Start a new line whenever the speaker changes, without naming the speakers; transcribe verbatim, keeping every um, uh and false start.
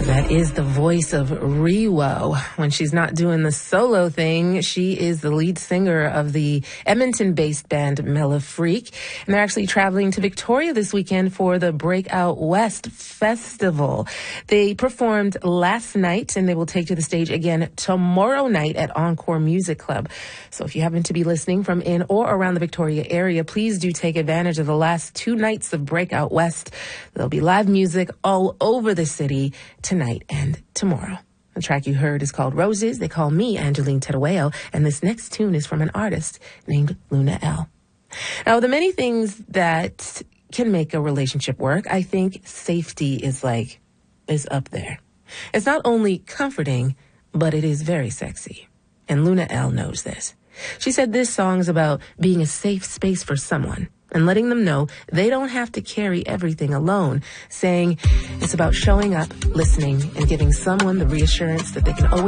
That is the voice of Riwo. When she's not doing the solo thing, she is the lead singer of the Edmonton-based band Mela Freak. And they're actually traveling to Victoria this weekend for the Breakout West Festival. They performed last night, and they will take to the stage again tomorrow night at Encore Music Club. So if you happen to be listening from in or around the Victoria area, please do take advantage of the last two nights of Breakout West. There'll be live music all over the city tonight and tomorrow. The track you heard is called Roses. They call me Angeline Terueo, and this next tune is from an artist named Luna Elle. Now, the many things that can make a relationship work, I think safety is like, is up there. It's not only comforting, but it is very sexy. And Luna Elle knows this. She said this song is about being a safe space for someone and letting them know they don't have to carry everything alone, saying it's about showing up, listening, and giving someone the reassurance that they can always